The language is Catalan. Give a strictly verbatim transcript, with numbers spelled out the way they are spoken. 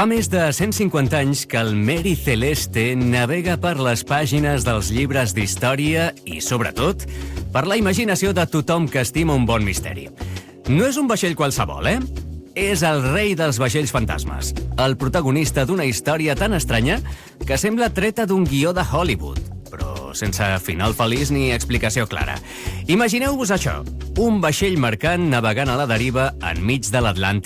Fa més de cent cinquanta anys que el Mary Celeste navega per les pàgines dels llibres d'història i, sobretot, per la imaginació de tothom que estima un bon misteri. No és un vaixell qualsevol, eh? És el rei dels vaixells fantasmes, el protagonista d'una història tan estranya que sembla treta d'un guió de Hollywood, però sense final feliç ni explicació clara. Imagineu-vos això, un vaixell mercant navegant a la deriva enmig de l'Atlàntic